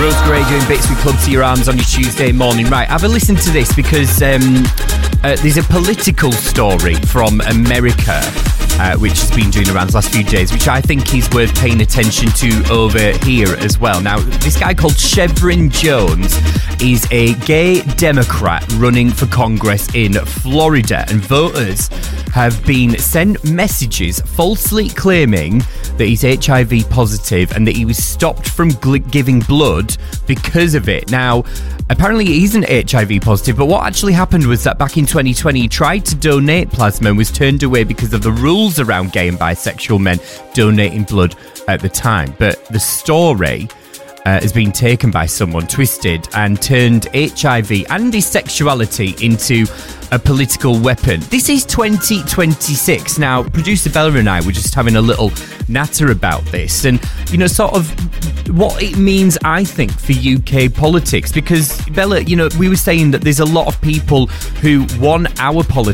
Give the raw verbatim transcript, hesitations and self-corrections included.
Rose Gray doing bits with Club to Your Arms on your Tuesday morning. Right, have a listen to this because um, uh, there's a political story from America uh, which has been doing the rounds the last few days, which I think is worth paying attention to over here as well. Now, this guy called Chevron Jones is a gay Democrat running for Congress in Florida, and voters have been sent messages falsely claiming that he's H I V positive and that he was stopped from gl- giving blood because of it. Now, apparently he isn't H I V positive, but what actually happened was that back in twenty twenty he tried to donate plasma and was turned away because of the rules around gay and bisexual men donating blood at the time. But the story Uh, has been taken by someone, twisted, and turned H I V and his sexuality into a political weapon. This is twenty twenty-six. Now, producer Bella and I were just having a little natter about this and, you know, sort of what it means, I think, for U K politics. Because, Bella, you know, we were saying that there's a lot of people who want our politics